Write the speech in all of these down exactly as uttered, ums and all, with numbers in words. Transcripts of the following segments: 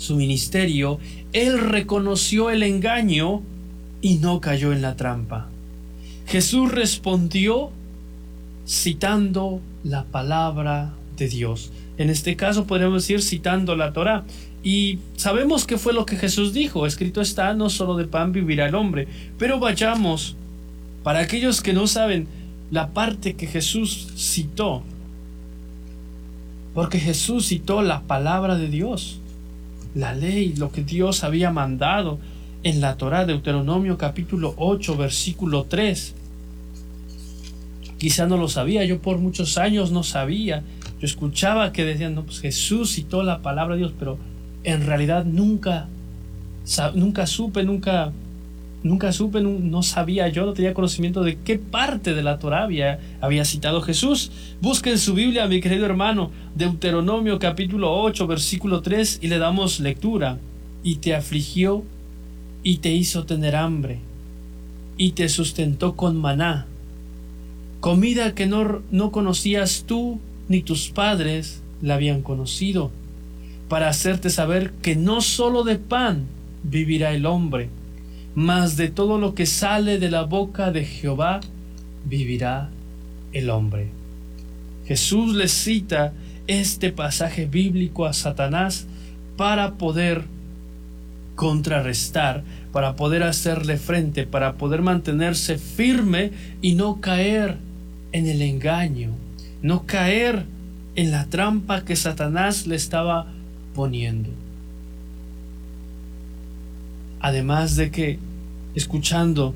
su ministerio, él reconoció el engaño y no cayó en la trampa. Jesús respondió citando la palabra de Dios. En este caso podríamos decir citando la Torá. Y sabemos qué fue lo que Jesús dijo. Escrito está: no solo de pan vivirá el hombre. Pero vayamos, para aquellos que no saben, la parte que Jesús citó. Porque Jesús citó la palabra de Dios, la ley, lo que Dios había mandado en la Torá. Deuteronomio capítulo ocho, versículo tres. Quizá no lo sabía, yo por muchos años no sabía. Yo escuchaba que decían, no, pues Jesús citó la palabra de Dios, pero en realidad nunca, nunca supe, nunca, nunca supe, no sabía yo, no tenía conocimiento de qué parte de la Torá había, había citado Jesús. Busquen su Biblia, mi querido hermano, Deuteronomio capítulo ocho, versículo tres, y le damos lectura. Y te afligió y te hizo tener hambre, y te sustentó con maná, comida que no, no conocías tú ni tus padres la habían conocido, para hacerte saber que no solo de pan vivirá el hombre, mas de todo lo que sale de la boca de Jehová vivirá el hombre. Jesús le cita este pasaje bíblico a Satanás para poder contrarrestar, para poder hacerle frente, para poder mantenerse firme y no caer en el engaño, no caer en la trampa que Satanás le estaba poniendo. Además de que, escuchando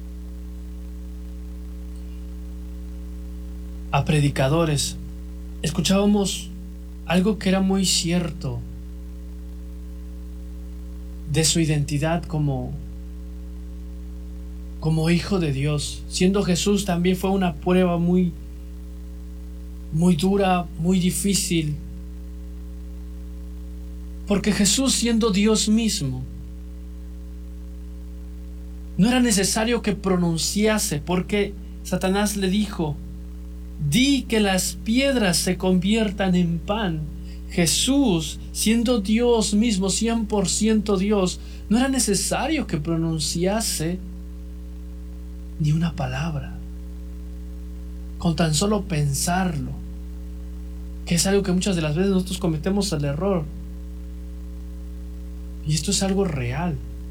a predicadores, escuchábamos algo que era muy cierto de su identidad como como hijo de Dios. Siendo Jesús, también fue una prueba muy muy dura, muy difícil, porque Jesús, siendo Dios mismo, no era necesario que pronunciase, porque Satanás le dijo: di que las piedras se conviertan en pan. Jesús, siendo Dios mismo, cien por ciento Dios, no era necesario que pronunciase ni una palabra. Con tan solo pensarlo, que es algo que muchas de las veces nosotros cometemos el error. Y esto es algo real.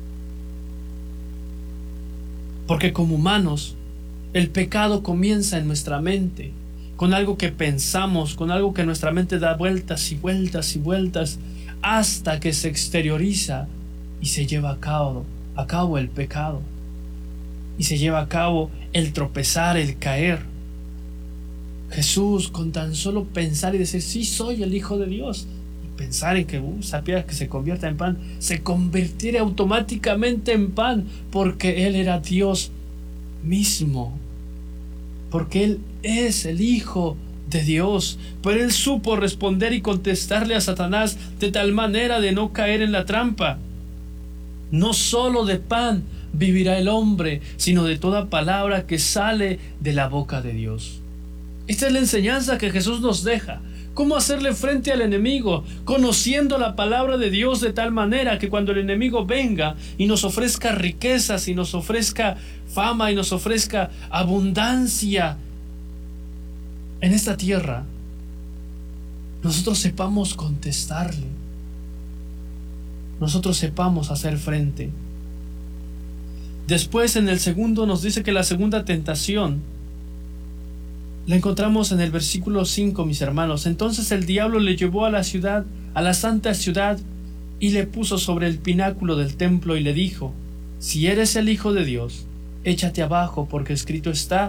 Porque como humanos, el pecado comienza en nuestra mente, con algo que pensamos, con algo que nuestra mente da vueltas y vueltas y vueltas, hasta que se exterioriza y se lleva a cabo, a cabo el pecado. Y se lleva a cabo el tropezar, el caer. Jesús, con tan solo pensar y decir: sí, soy el Hijo de Dios, y pensar en que uh, esa piedra que se convierta en pan, se convertiría automáticamente en pan, porque Él era Dios mismo, porque Él es el Hijo de Dios. Pero Él supo responder y contestarle a Satanás de tal manera de no caer en la trampa. No solo de pan vivirá el hombre, sino de toda palabra que sale de la boca de Dios. Esta es la enseñanza que Jesús nos deja. ¿Cómo hacerle frente al enemigo? Conociendo la palabra de Dios de tal manera que cuando el enemigo venga y nos ofrezca riquezas, y nos ofrezca fama, y nos ofrezca abundancia en esta tierra, nosotros sepamos contestarle, nosotros sepamos hacer frente. Después, en el segundo, nos dice que la segunda tentación la encontramos en el versículo cinco, mis hermanos. Entonces el diablo le llevó a la ciudad, a la santa ciudad, y le puso sobre el pináculo del templo y le dijo: si eres el Hijo de Dios, échate abajo, porque escrito está: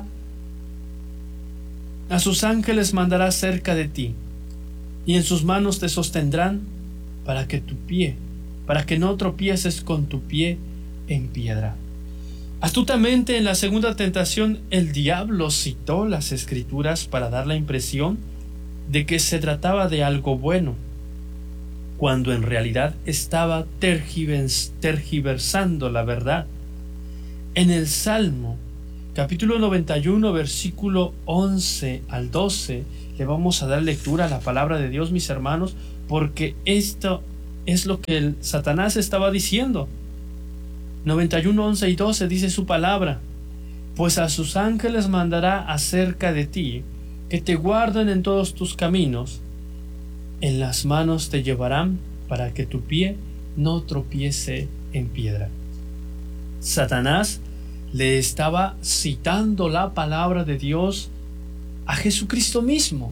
a sus ángeles mandará cerca de ti, y en sus manos te sostendrán para que tu pie, para que no tropieces con tu pie en piedra. Astutamente, en la segunda tentación, el diablo citó las escrituras para dar la impresión de que se trataba de algo bueno, cuando en realidad estaba tergivers- tergiversando la verdad. En el Salmo capítulo noventa y uno, versículo once al doce, le vamos a dar lectura a la palabra de Dios, mis hermanos, porque esto es lo que el Satanás estaba diciendo. noventa y uno, once y doce dice su palabra: pues a sus ángeles mandará acerca de ti, que te guarden en todos tus caminos. En las manos te llevarán para que tu pie no tropiece en piedra. Satanás le estaba citando la palabra de Dios a Jesucristo mismo.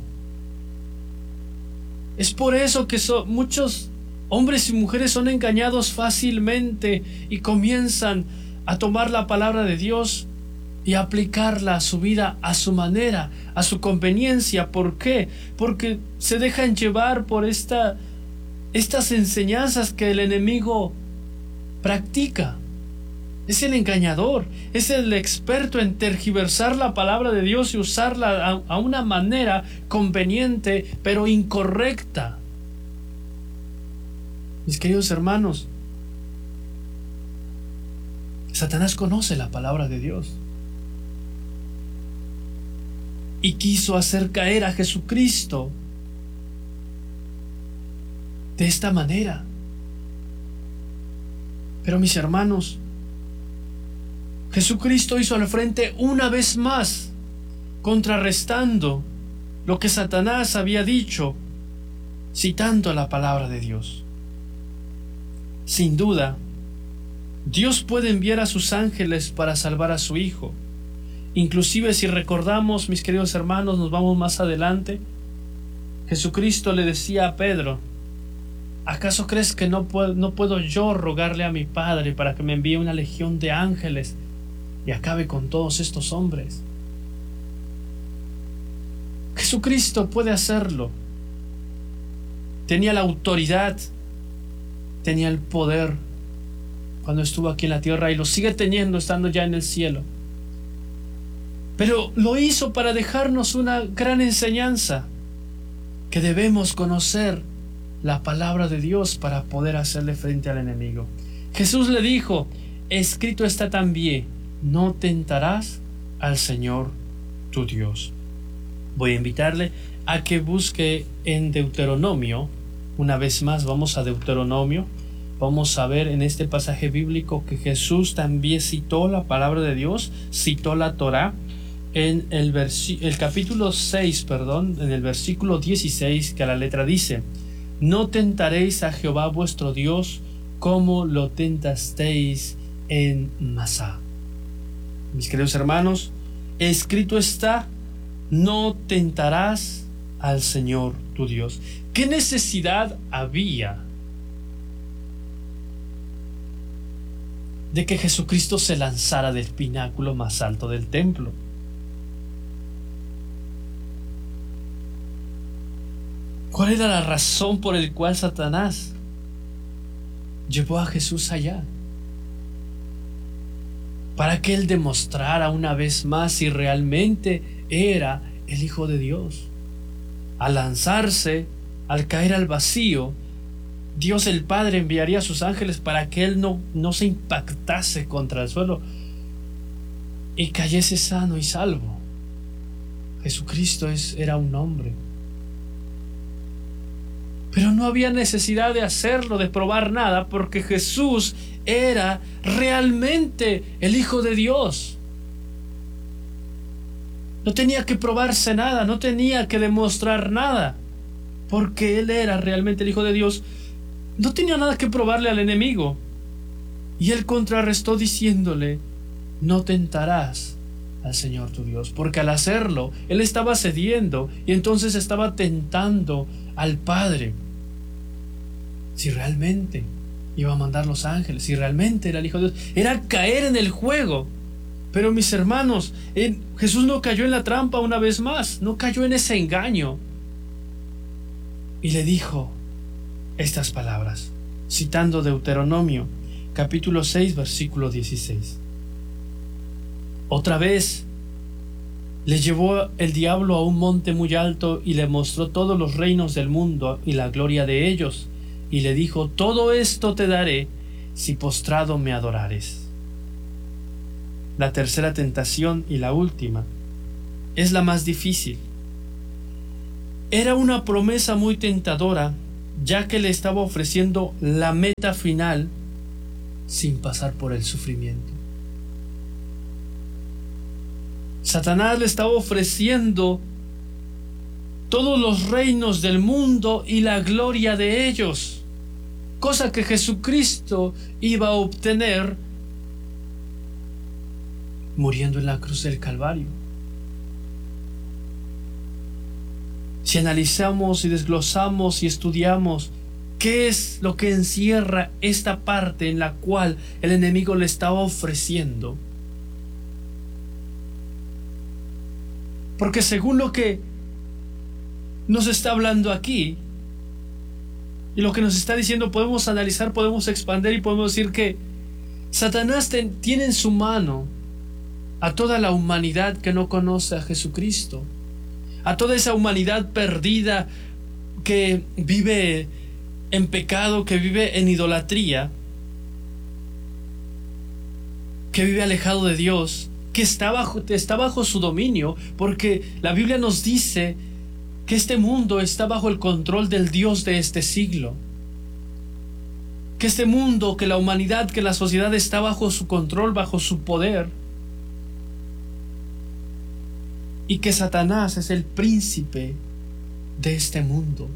Es por eso que so, muchos hombres y mujeres son engañados fácilmente y comienzan a tomar la palabra de Dios y aplicarla a su vida a su manera, a su conveniencia. ¿Por qué? Porque se dejan llevar por esta, estas enseñanzas que el enemigo practica. Es el engañador, es el experto en tergiversar la palabra de Dios y usarla a, a una manera conveniente, pero incorrecta. Mis queridos hermanos, Satanás conoce la palabra de Dios y quiso hacer caer a Jesucristo de esta manera. Pero mis hermanos, Jesucristo hizo al frente una vez más, contrarrestando lo que Satanás había dicho, citando la palabra de Dios. Sin duda, Dios puede enviar a sus ángeles para salvar a su Hijo. Inclusive si recordamos, mis queridos hermanos, nos vamos más adelante, Jesucristo le decía a Pedro: ¿acaso crees que no puedo, no puedo yo rogarle a mi Padre para que me envíe una legión de ángeles y acabe con todos estos hombres? Jesucristo puede hacerlo. Tenía la autoridad, tenía el poder cuando estuvo aquí en la tierra y lo sigue teniendo estando ya en el cielo. Pero lo hizo para dejarnos una gran enseñanza, que debemos conocer la palabra de Dios para poder hacerle frente al enemigo. Jesús le dijo: escrito está también, no tentarás al Señor tu Dios. Voy a invitarle a que busque en Deuteronomio. Una vez más vamos a Deuteronomio. Vamos a ver en este pasaje bíblico que Jesús también citó la palabra de Dios, citó la Torá. En el, versi- el capítulo seis, perdón, en el versículo dieciséis, que a la letra dice: no tentaréis a Jehová vuestro Dios como lo tentasteis en Masá. Mis queridos hermanos, escrito está: no tentarás al Señor tu Dios. ¿Qué necesidad había de que Jesucristo se lanzara del pináculo más alto del templo? ¿Cuál era la razón por la cual Satanás llevó a Jesús allá? Para que él demostrara una vez más si realmente era el Hijo de Dios. Al lanzarse, al caer al vacío, Dios el Padre enviaría a sus ángeles para que él no, no se impactase contra el suelo y cayese sano y salvo. Jesucristo es, era un hombre. Pero no había necesidad de hacerlo, de probar nada, porque Jesús era realmente el Hijo de Dios. No tenía que probarse nada, no tenía que demostrar nada, porque Él era realmente el Hijo de Dios. No tenía nada que probarle al enemigo. Y Él contrarrestó diciéndole: no tentarás al Señor tu Dios, porque al hacerlo, Él estaba cediendo y entonces estaba tentando al Padre. Si realmente iba a mandar los ángeles, si realmente era el Hijo de Dios, era caer en el juego. Pero mis hermanos, él, Jesús no cayó en la trampa una vez más, no cayó en ese engaño. Y le dijo estas palabras, citando Deuteronomio, capítulo seis, versículo dieciséis. Otra vez le llevó el diablo a un monte muy alto y le mostró todos los reinos del mundo y la gloria de ellos. Y le dijo: todo esto te daré si postrado me adorares. La tercera tentación y la última es la más difícil. Era una promesa muy tentadora ya que le estaba ofreciendo la meta final sin pasar por el sufrimiento. Satanás le estaba ofreciendo todos los reinos del mundo y la gloria de ellos, cosa que Jesucristo iba a obtener muriendo en la cruz del Calvario. Si analizamos y desglosamos y estudiamos qué es lo que encierra esta parte en la cual el enemigo le estaba ofreciendo, porque según lo que nos está hablando aquí y lo que nos está diciendo, podemos analizar, podemos expandir y podemos decir que Satanás ten, tiene en su mano a toda la humanidad que no conoce a Jesucristo, a toda esa humanidad perdida que vive en pecado, que vive en idolatría, que vive alejado de Dios, que está bajo, está bajo su dominio, porque la Biblia nos dice que este mundo está bajo el control del Dios de este siglo, que este mundo, que la humanidad, que la sociedad está bajo su control, bajo su poder, y que Satanás es el príncipe de este mundo.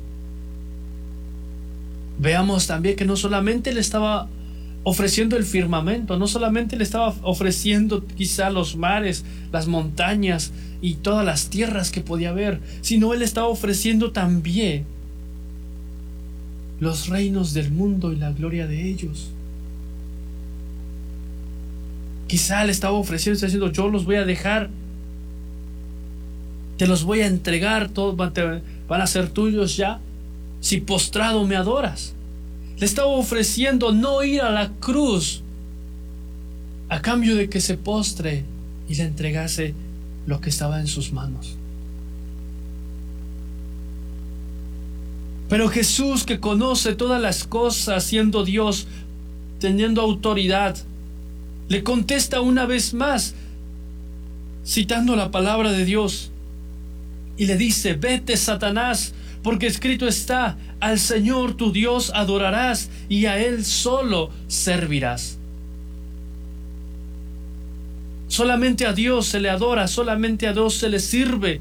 Veamos también que no solamente le estaba ofreciendo el firmamento, no solamente le estaba ofreciendo quizá los mares, las montañas y todas las tierras que podía haber, sino él estaba ofreciendo también los reinos del mundo y la gloria de ellos. Quizá le estaba ofreciendo, está diciendo: yo los voy a dejar, te los voy a entregar, todos van a ser tuyos ya, si postrado me adoras. Le estaba ofreciendo no ir a la cruz a cambio de que se postre y le entregase lo que estaba en sus manos. Pero Jesús, que conoce todas las cosas, siendo Dios, teniendo autoridad, le contesta una vez más, citando la palabra de Dios, y le dice: vete, Satanás, porque escrito está: al Señor tu Dios adorarás y a Él solo servirás. Solamente a Dios se le adora, solamente a Dios se le sirve.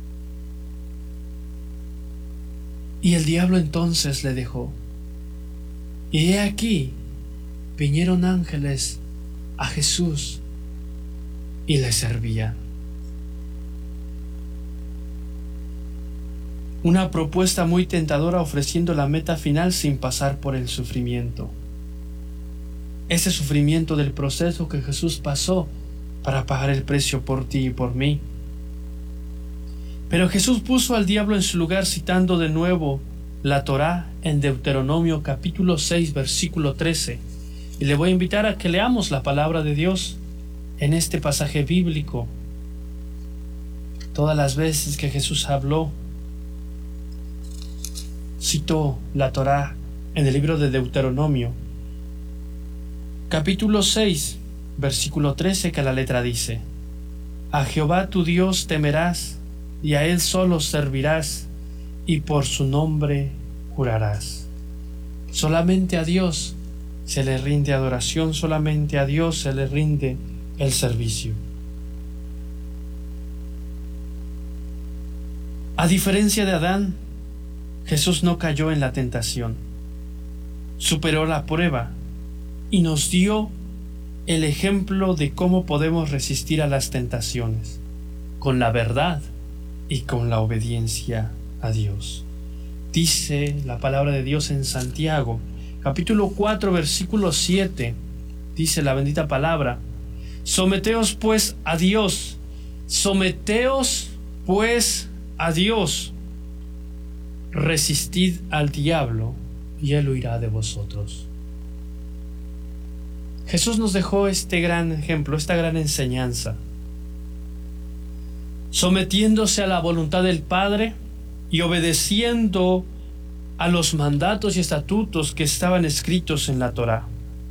Y el diablo entonces le dejó. Y he aquí, vinieron ángeles a Jesús y le servían. Una propuesta muy tentadora, ofreciendo la meta final sin pasar por el sufrimiento. Ese sufrimiento del proceso que Jesús pasó para pagar el precio por ti y por mí. Pero Jesús puso al diablo en su lugar, citando de nuevo la Torá en Deuteronomio capítulo seis versículo trece. Y le voy a invitar a que leamos la palabra de Dios en este pasaje bíblico. Todas las veces que Jesús habló, citó la Torá en el libro de Deuteronomio capítulo seis versículo trece, que la letra dice: a Jehová tu Dios temerás y a Él solo servirás y por su nombre jurarás. Solamente a Dios se le rinde adoración, solamente a Dios se le rinde el servicio. A diferencia de Adán, Jesús no cayó en la tentación, superó la prueba y nos dio el ejemplo de cómo podemos resistir a las tentaciones, con la verdad y con la obediencia a Dios. Dice la palabra de Dios en Santiago, capítulo cuatro, versículo siete, dice la bendita palabra: someteos pues a Dios, someteos pues a Dios, resistid al diablo y él huirá de vosotros. Jesús nos dejó este gran ejemplo, esta gran enseñanza, sometiéndose a la voluntad del Padre y obedeciendo a los mandatos y estatutos que estaban escritos en la Torá.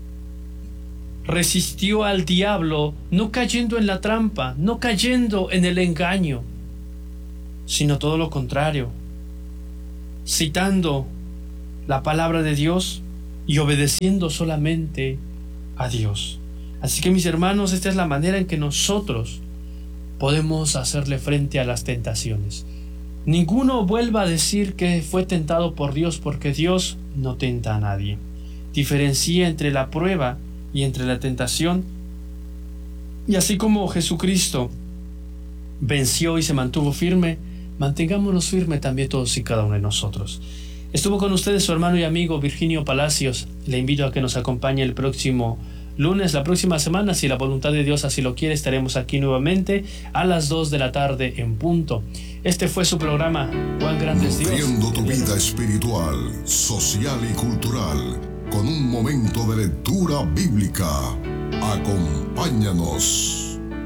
Resistió al diablo, no cayendo en la trampa, no cayendo en el engaño, sino todo lo contrario, citando la palabra de Dios y obedeciendo solamente a Dios. Así que mis hermanos, esta es la manera en que nosotros podemos hacerle frente a las tentaciones. Ninguno vuelva a decir que fue tentado por Dios, porque Dios no tenta a nadie. Diferencia entre la prueba y entre la tentación. Y así como Jesucristo venció y se mantuvo firme, mantengámonos firmes también todos y cada uno de nosotros. Estuvo con ustedes su hermano y amigo Virginio Palacios. Le invito a que nos acompañe el próximo lunes, la próxima semana, si la voluntad de Dios así lo quiere. Estaremos aquí nuevamente a las dos de la tarde en punto. Este fue su programa, Cuán Grande es Dios. Nutriendo tu vida espiritual, social y cultural, con un momento de lectura bíblica. Acompáñanos.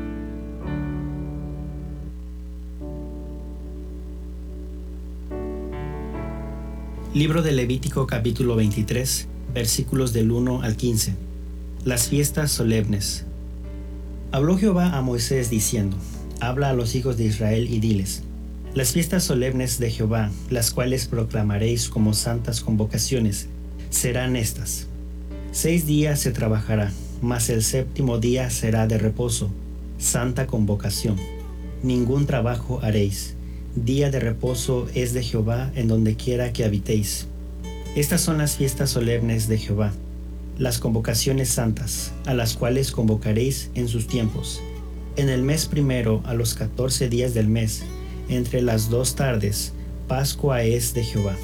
Libro de Levítico capítulo veintitrés, versículos del uno al quince. Las fiestas solemnes. Habló Jehová a Moisés diciendo: Habla a los hijos de Israel y diles: Las fiestas solemnes de Jehová, las cuales proclamaréis como santas convocaciones, serán estas. Seis días se trabajará, mas el séptimo día será de reposo, santa convocación. Ningún trabajo haréis. Día de reposo es de Jehová en donde quiera que habitéis. Estas son las fiestas solemnes de Jehová, las convocaciones santas, a las cuales convocaréis en sus tiempos. En el mes primero, a los catorce días del mes, entre las dos tardes, Pascua es de Jehová.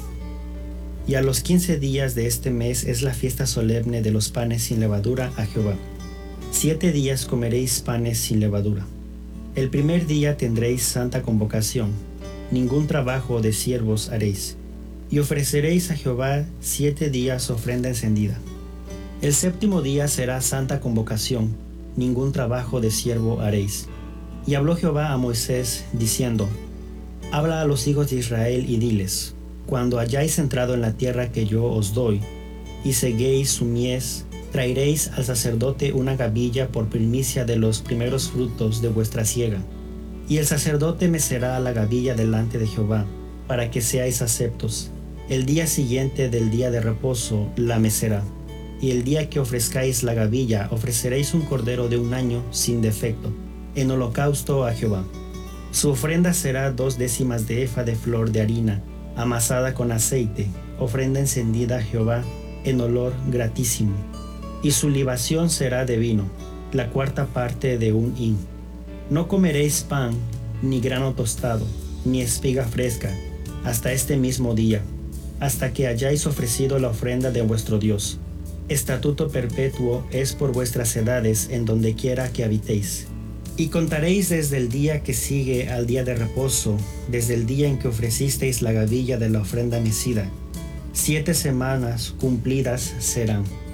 Y a los quince días de este mes es la fiesta solemne de los panes sin levadura a Jehová. Siete días comeréis panes sin levadura. El primer día tendréis santa convocación, ningún trabajo de siervos haréis, y ofreceréis a Jehová siete días ofrenda encendida. El séptimo día será santa convocación, ningún trabajo de siervo haréis. Y habló Jehová a Moisés, diciendo: Habla a los hijos de Israel y diles: Cuando hayáis entrado en la tierra que yo os doy, y seguéis su mies, traeréis al sacerdote una gavilla por primicia de los primeros frutos de vuestra siega. Y el sacerdote mecerá la gavilla delante de Jehová, para que seáis aceptos. El día siguiente del día de reposo la mecerá. Y el día que ofrezcáis la gavilla, ofreceréis un cordero de un año sin defecto, en holocausto a Jehová. Su ofrenda será dos décimas de efa de flor de harina, amasada con aceite, ofrenda encendida a Jehová, en olor gratísimo. Y su libación será de vino, la cuarta parte de un hin. No comeréis pan, ni grano tostado, ni espiga fresca, hasta este mismo día, hasta que hayáis ofrecido la ofrenda de vuestro Dios. Estatuto perpetuo es por vuestras edades en donde quiera que habitéis. Y contaréis desde el día que sigue al día de reposo, desde el día en que ofrecisteis la gavilla de la ofrenda mecida. Siete semanas cumplidas serán.